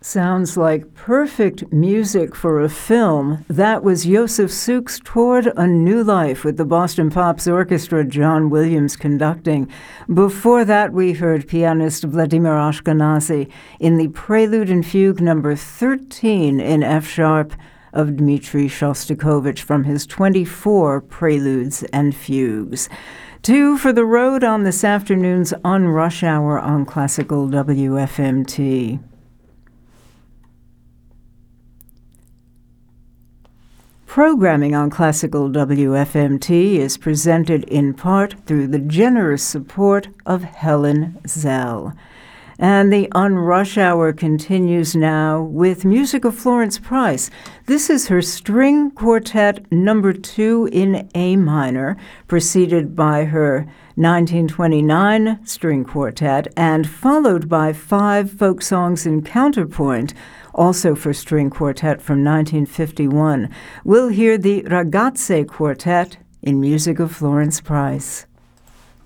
Sounds like perfect music for a film. That was Josef Suk's Toward a New Life with the Boston Pops Orchestra, John Williams conducting. Before that, we heard pianist Vladimir Ashkenazy in the Prelude and Fugue number 13 in F-sharp of Dmitri Shostakovich from his 24 Preludes and Fugues. 2 for the road on this afternoon's On Rush Hour on Classical WFMT. Programming on Classical WFMT is presented in part through the generous support of Helen Zell. And the On Rush Hour continues now with music of Florence Price. This is her String Quartet number 2 in A minor, preceded by her 1929 String Quartet, and followed by 5 folk songs in counterpoint, also for string quartet from 1951. We'll hear the Ragazze Quartet in music of Florence Price.